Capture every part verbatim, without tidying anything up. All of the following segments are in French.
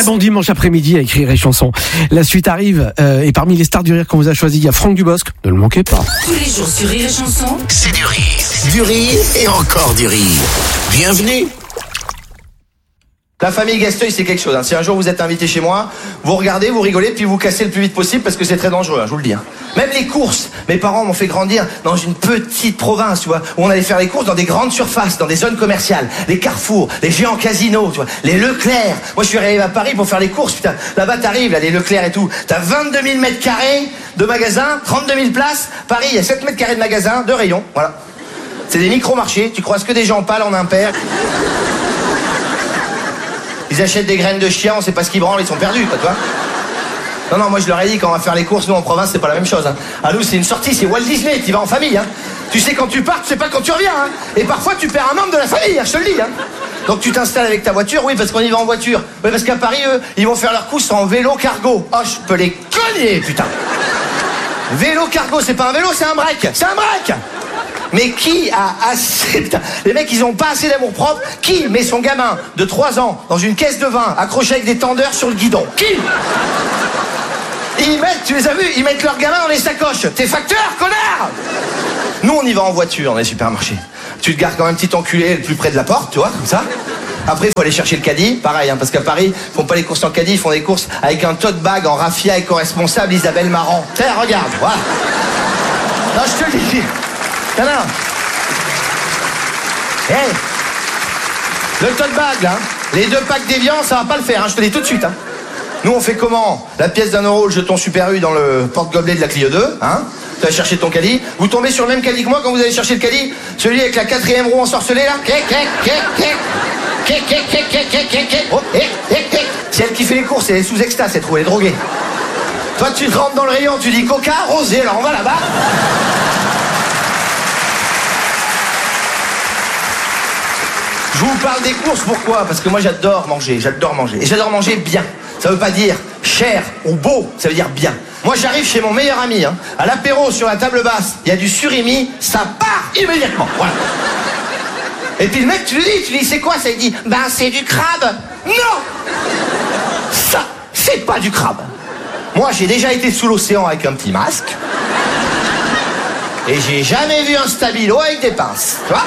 bon dimanche après-midi avec Rire et Chanson. La suite arrive euh, et parmi les stars du rire qu'on vous a choisi, il y a Franck Dubosc. Ne le manquez pas. Tous les jours sur Rire et Chanson, c'est du rire, du rire et encore du rire. Bienvenue. La famille Gasteuil, c'est quelque chose. Hein. Si un jour vous êtes invité chez moi, vous regardez, vous rigolez, puis vous cassez le plus vite possible parce que c'est très dangereux, hein, je vous le dis. Hein. Même les courses. Mes parents m'ont fait grandir dans une petite province, tu vois, où on allait faire les courses dans des grandes surfaces, dans des zones commerciales, les carrefours, les géants casinos, tu vois, les Leclerc. Moi, je suis arrivé à Paris pour faire les courses, putain. Là-bas, t'arrives, là, les Leclerc et tout. T'as vingt-deux mille mètres carrés de magasins, trente-deux mille places. Paris, il y a sept mètres carrés de magasins, de rayons, voilà. C'est des micro-marchés. Tu croises que des gens pâles en impair. Ils achètent des graines de chien, on sait pas ce qu'ils branlent, ils sont perdus, quoi, tu vois. Non, non, moi je leur ai dit, quand on va faire les courses, nous en province, c'est pas la même chose. Hein. À nous, c'est une sortie, c'est Walt Disney, tu vas en famille. Hein. Tu sais quand tu pars, tu sais pas quand tu reviens. Hein. Et parfois, tu perds un membre de la famille, hein, je te le dis. Hein. Donc tu t'installes avec ta voiture, oui, parce qu'on y va en voiture. Oui, parce qu'à Paris, eux, ils vont faire leurs courses en vélo cargo. Oh, je peux les cogner, putain. Vélo cargo, c'est pas un vélo, c'est un break. C'est un break. Mais qui a assez... Putain, les mecs, ils ont pas assez d'amour propre. Qui met son gamin de trois ans dans une caisse de vin accroché avec des tendeurs sur le guidon? Qui? Ils mettent, tu les as vus, ils mettent leur gamin dans les sacoches. T'es facteur, connard! Nous, on y va en voiture dans les supermarchés. Tu te gares quand même petit enculé le plus près de la porte, tu vois, comme ça. Après, il faut aller chercher le caddie. Pareil, hein, parce qu'à Paris, ils font pas les courses en caddie, ils font des courses avec un tote bag en raffia éco-responsable Isabelle Marant. Tiens, regarde, voilà. Non, je te le dis. Non, non. Hey. Le tote bag, là, les deux packs d'Évian, ça va pas le faire, hein, je te le dis tout de suite. Hein. Nous, on fait comment? La pièce d'un euro, le jeton Super U dans le porte-gobelet de la Clio deux, hein. Tu vas chercher ton caddie. Vous tombez sur le même caddie que moi quand vous allez chercher le caddie? Celui avec la quatrième roue ensorcelée, là. Oh, c'est elle qui fait les courses, elle est sous extase, cette roue, elle est droguée. Toi, tu te rentres dans le rayon, tu dis coca, rosé, alors on va là-bas. Je vous parle des courses, pourquoi? Parce que moi j'adore manger, j'adore manger. Et j'adore manger bien. Ça veut pas dire cher ou beau, ça veut dire bien. Moi j'arrive chez mon meilleur ami, hein, à l'apéro sur la table basse, il y a du surimi, ça part immédiatement. Voilà. Et puis le mec, tu lui dis, tu lui dis c'est quoi ça? Il dit, ben c'est du crabe. Non! Ça, c'est pas du crabe. Moi j'ai déjà été sous l'océan avec un petit masque. Et j'ai jamais vu un stabilo avec des pinces, tu vois?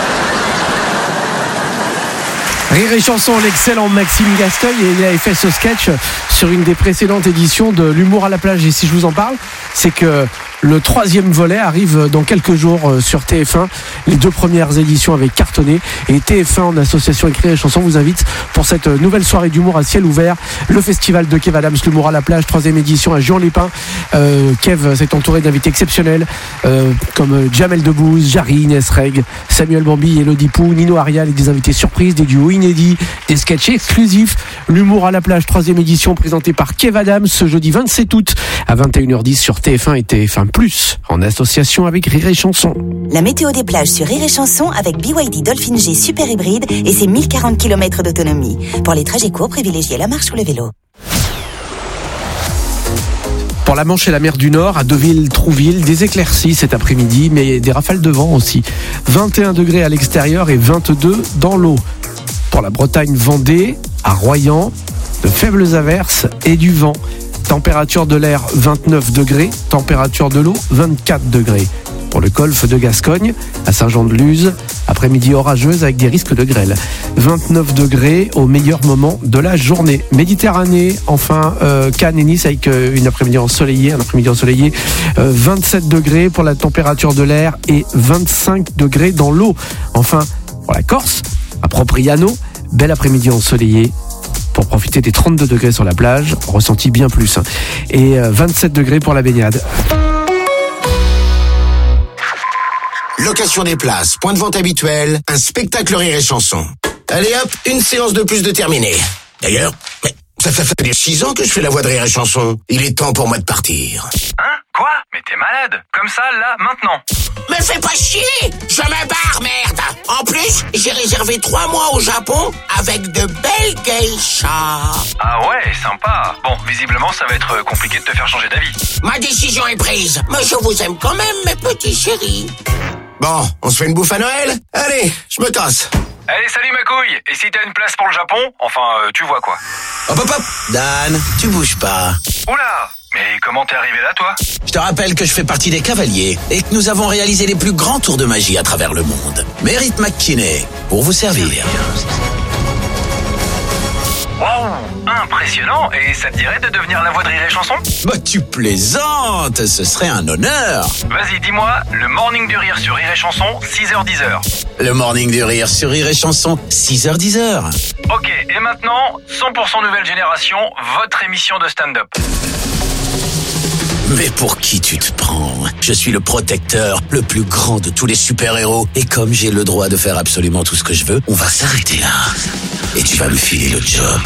Rire et Chanson, l'excellent Maxime Gasteuil, et il avait fait ce sketch sur une des précédentes éditions de l'humour à la plage. Et si je vous en parle, c'est que le troisième volet arrive dans quelques jours sur T F un. Les deux premières éditions avaient cartonné et T F un en association avec Rire et Chanson vous invite pour cette nouvelle soirée d'humour à ciel ouvert. Le festival de Kev Adams, l'humour à la plage, troisième édition à Juan-les-Pins. Euh, Kev s'est entouré d'invités exceptionnels euh, comme Jamel Debbouze, Jarry, Inès Reg, Samuel Bambi, Elodie Pou, Nino Arial et des invités surprises, des duos inédits, des sketchs exclusifs. L'humour à la plage, troisième édition présentée par Kev Adams ce jeudi vingt-sept août à vingt et une heures dix sur T F un et T F un plus, en association avec Rire et Chanson. La météo des plages sur Rire et Chanson avec B Y D Dolphin G Super Hybride et ses mille quarante kilomètres d'autonomie. Pour les trajets courts, privilégiez la marche ou le vélo. Pour la Manche et la mer du Nord, à Deauville-Trouville, des éclaircies cet après-midi, mais des rafales de vent aussi. vingt et un degrés à l'extérieur et vingt-deux dans l'eau. Pour la Bretagne-Vendée, à Royan, de faibles averses et du vent. Température de l'air vingt-neuf degrés, température de l'eau vingt-quatre degrés. Pour le golfe de Gascogne, à Saint-Jean-de-Luz, après-midi orageuse avec des risques de grêle. vingt-neuf degrés au meilleur moment de la journée. Méditerranée, enfin euh, Cannes et Nice avec euh, une après-midi ensoleillée, un après-midi ensoleillé. Euh, vingt-sept degrés pour la température de l'air et vingt-cinq degrés dans l'eau. Enfin, pour la Corse, à Propriano, bel après-midi ensoleillé. Pour profiter des trente-deux degrés sur la plage, ressenti bien plus. Et vingt-sept degrés pour la baignade. Location des places, point de vente habituel, un spectacle Rire et Chanson. Allez hop, une séance de plus de terminée. D'ailleurs, mais ça fait faire six ans que je fais la voix de Rire et Chanson. Il est temps pour moi de partir. Hein? Quoi? Mais t'es malade. Comme ça, là, maintenant. Mais fais pas chier! Je me barre, merde! En plus, j'ai réservé trois mois au Japon avec de belles geishas. Ah ouais, sympa. Bon, visiblement, ça va être compliqué de te faire changer d'avis. Ma décision est prise, mais je vous aime quand même, mes petits chéris. Bon, on se fait une bouffe à Noël? Allez, je me casse. Allez, salut ma couille. Et si t'as une place pour le Japon, enfin, euh, tu vois quoi. Hop hop hop, Dan, tu bouges pas. Oula! Mais comment t'es arrivé là, toi? Je te rappelle que je fais partie des cavaliers et que nous avons réalisé les plus grands tours de magie à travers le monde. Mérite McKinney, pour vous servir. Waouh! Impressionnant! Et ça te dirait de devenir la voix de Rire et Chanson? Bah tu plaisantes, ce serait un honneur. Vas-y, dis-moi, le Morning du Rire sur Rire et Chanson, six heures dix heures. Le Morning du Rire sur Rire et Chanson, six heures dix heures. Ok, et maintenant, cent pour cent nouvelle génération, votre émission de stand-up. Mais pour qui tu te prends? Je suis le protecteur, le plus grand de tous les super-héros. Et comme j'ai le droit de faire absolument tout ce que je veux, on va s'arrêter là. Et tu vas me filer le job.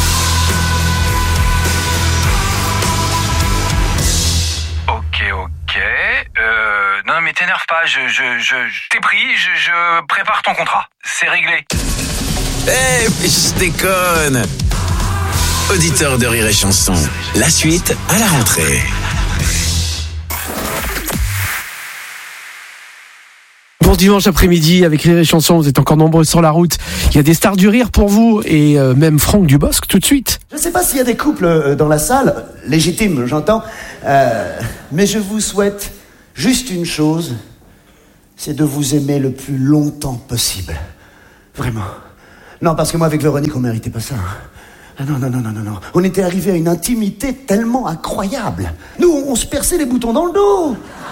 Ok, ok. Euh, non, mais t'énerve pas, je, je, je, je t'ai pris, je, je prépare ton contrat. C'est réglé. Eh, mais je déconne. Auditeur de Rire et Chanson, la suite à la rentrée. Bon dimanche après-midi avec Rire et Chanson, vous êtes encore nombreux sur la route. Il y a des stars du rire pour vous et euh, même Franck Dubosc tout de suite. Je ne sais pas s'il y a des couples euh, dans la salle, légitimes j'entends, euh, mais je vous souhaite juste une chose, c'est de vous aimer le plus longtemps possible. Vraiment. Non, parce que moi avec Véronique on méritait pas ça. Hein. Ah non, non, non, non, non, non. On était arrivé à une intimité tellement incroyable. Nous, on, on se perçait les boutons dans le dos.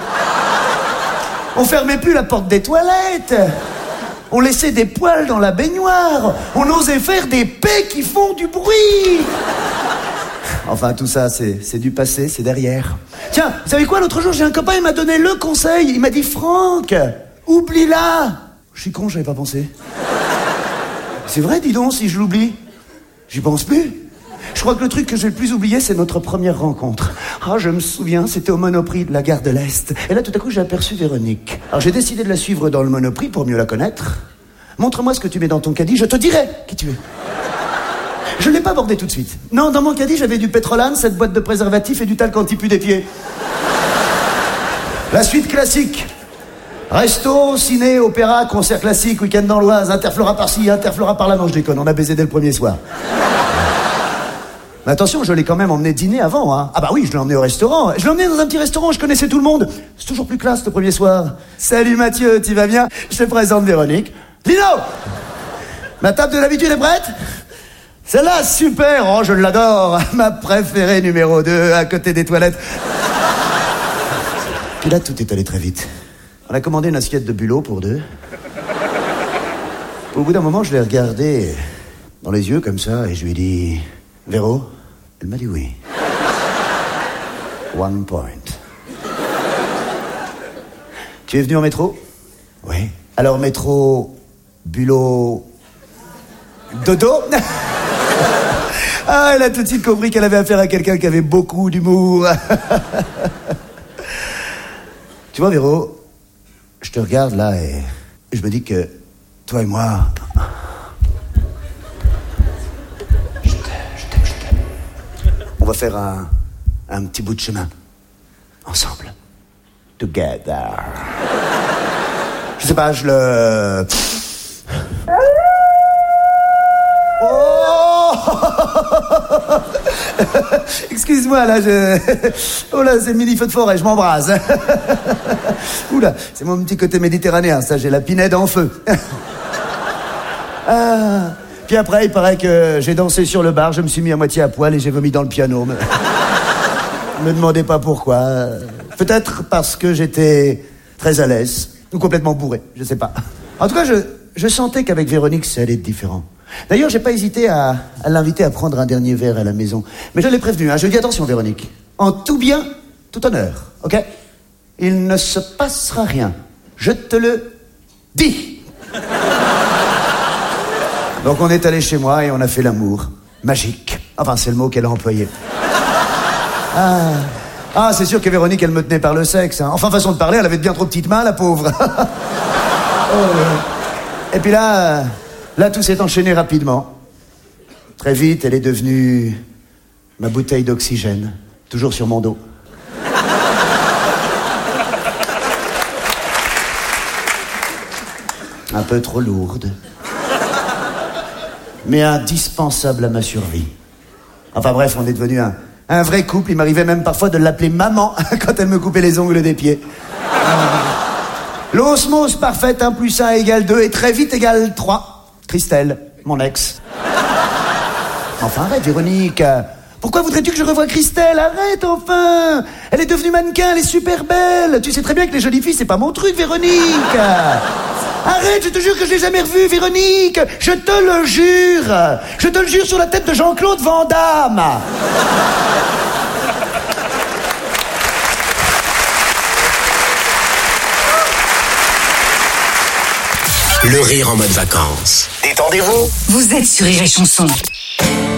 On fermait plus la porte des toilettes. On laissait des poils dans la baignoire. On osait faire des paix qui font du bruit. Enfin, tout ça, c'est, c'est du passé, c'est derrière. Tiens, vous savez quoi, l'autre jour, j'ai un copain, il m'a donné le conseil. Il m'a dit, Franck, oublie-la. Je suis con, j'avais pas pensé. C'est vrai, dis donc, si je l'oublie, j'y pense plus. Je crois que le truc que j'ai le plus oublié, c'est notre première rencontre. Ah, je me souviens, c'était au Monoprix de la gare de l'Est. Et là, tout à coup, j'ai aperçu Véronique. Alors, j'ai décidé de la suivre dans le Monoprix pour mieux la connaître. Montre-moi ce que tu mets dans ton caddie, je te dirai qui tu es. Je ne l'ai pas abordé tout de suite. Non, dans mon caddie, j'avais du pétrolane, cette boîte de préservatifs et du talc anti-pu des pieds. La suite classique. Resto, ciné, opéra, concert classique, week-end dans l'Oise, Interflora par-ci, Interflora par-là. Non, je déconne, on a baisé dès le premier soir. Mais attention, je l'ai quand même emmené dîner avant, hein. Ah bah oui, je l'ai emmené au restaurant. Je l'ai emmené dans un petit restaurant, je connaissais tout le monde. C'est toujours plus classe le premier soir. Salut Mathieu, tu vas bien? Je te présente Véronique. Lino! Ma table de l'habitude est prête? Celle-là, super, oh je l'adore. Ma préférée numéro deux, à côté des toilettes. Puis là, tout est allé très vite. On a commandé une assiette de bulot pour deux. Au bout d'un moment, je l'ai regardé dans les yeux comme ça et je lui ai dit... Véro? Elle m'a dit oui. One point. Tu es venu en métro? Oui. Alors métro, bulot, dodo? Ah, elle a tout de suite compris qu'elle avait affaire à quelqu'un qui avait beaucoup d'humour. Tu vois, Véro, je te regarde là et je me dis que toi et moi... On va faire un, un petit bout de chemin. Ensemble. Together. Je sais pas, je le... Oh excuse-moi, là, je... Oh là, c'est le mini-feu de forêt, je m'embrase. Oula, c'est mon petit côté méditerranéen, ça, j'ai la pinède en feu. Ah... Puis après, il paraît que j'ai dansé sur le bar, je me suis mis à moitié à poil et j'ai vomi dans le piano. Me demandez pas pourquoi. Peut-être parce que j'étais très à l'aise, ou complètement bourré, je sais pas. En tout cas, je, je sentais qu'avec Véronique, ça allait être différent. D'ailleurs, j'ai pas hésité à, à l'inviter à prendre un dernier verre à la maison. Mais je l'ai prévenu, hein, je lui ai dit attention, Véronique. En tout bien, tout honneur, ok? Il ne se passera rien. Je te le dis. Donc on est allé chez moi et on a fait l'amour. Magique. Enfin, c'est le mot qu'elle a employé. Ah, ah c'est sûr que Véronique, elle me tenait par le sexe. Hein. Enfin, façon de parler, elle avait de bien trop petites mains, la pauvre. Oh. Et puis là, là, tout s'est enchaîné rapidement. Très vite, elle est devenue ma bouteille d'oxygène. Toujours sur mon dos. Un peu trop lourde. Mais indispensable à ma survie. Enfin bref, on est devenu un, un vrai couple. Il m'arrivait même parfois de l'appeler maman quand elle me coupait les ongles des pieds. L'osmose parfaite, un plus un égale deux et très vite égale trois. Christelle, mon ex. Enfin arrête, Véronique. Pourquoi voudrais-tu que je revoie Christelle? Arrête enfin. Elle est devenue mannequin, elle est super belle. Tu sais très bien que les jolies filles, c'est pas mon truc, Véronique. Arrête, je te jure que je l'ai jamais revue, Véronique. Je te le jure. Je te le jure sur la tête de Jean-Claude Van Damme. Le rire en mode vacances. Détendez-vous. Vous êtes sur Rire et Chanson.